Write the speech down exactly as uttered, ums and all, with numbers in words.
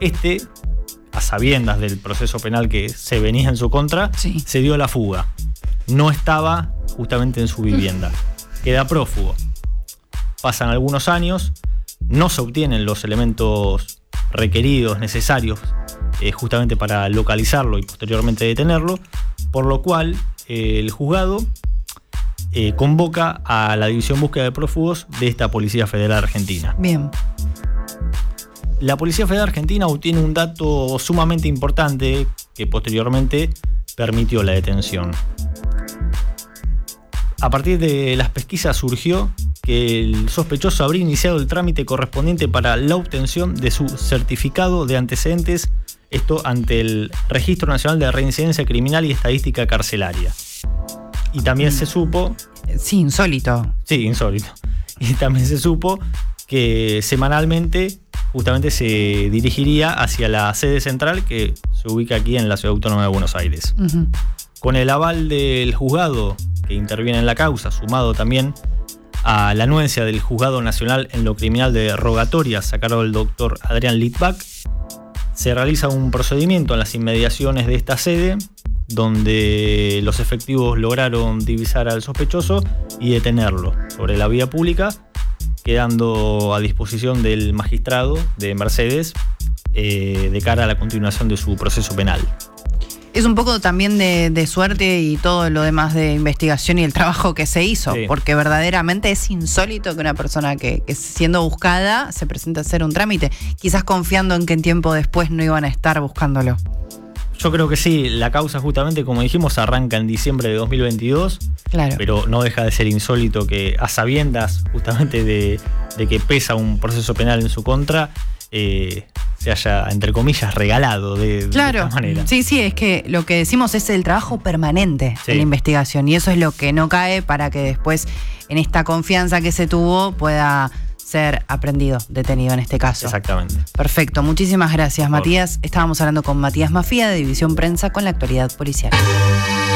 Este, a sabiendas del proceso penal que se venía en su contra, sí. se dio la fuga. No estaba justamente en su vivienda. Queda prófugo. Pasan algunos años, no se obtienen los elementos requeridos, necesarios, eh, justamente para localizarlo y posteriormente detenerlo, por lo cual eh, el juzgado eh, convoca a la División Búsqueda de Prófugos de esta Policía Federal Argentina. Bien. La Policía Federal Argentina obtiene un dato sumamente importante que posteriormente permitió la detención. A partir de las pesquisas surgió que el sospechoso habría iniciado el trámite correspondiente para la obtención de su certificado de antecedentes, esto ante el Registro Nacional de Reincidencia Criminal y Estadística Carcelaria. Y también mm. se supo... Sí, insólito. Sí, insólito. Y también se supo que semanalmente justamente se dirigiría hacia la sede central que se ubica aquí en la Ciudad Autónoma de Buenos Aires. Uh-huh. Con el aval del juzgado que interviene en la causa, sumado también a la anuencia del Juzgado Nacional en lo Criminal de Rogatorias a cargo del doctor Adrián Litvak, se realiza un procedimiento en las inmediaciones de esta sede donde los efectivos lograron divisar al sospechoso y detenerlo sobre la vía pública, quedando a disposición del magistrado de Mercedes eh, de cara a la continuación de su proceso penal. Es un poco también de, de suerte y todo lo demás de investigación y el trabajo que se hizo, sí. Porque verdaderamente es insólito que una persona que, que siendo buscada se presente a hacer un trámite, quizás confiando en que en tiempo después no iban a estar buscándolo. Yo creo que sí, la causa justamente, como dijimos, arranca en diciembre de dos mil veintidós, claro. Pero no deja de ser insólito que a sabiendas justamente de, de que pesa un proceso penal en su contra, eh, se haya, entre comillas, regalado de, claro. de esta manera. Sí, sí, es que lo que decimos es el trabajo permanente sí. de la investigación y eso es lo que no cae para que después, en esta confianza que se tuvo, pueda ser aprendido, detenido en este caso. Exactamente. Perfecto, muchísimas gracias, Matías. Estábamos hablando con Matías Mafía de División Prensa con la actualidad policial.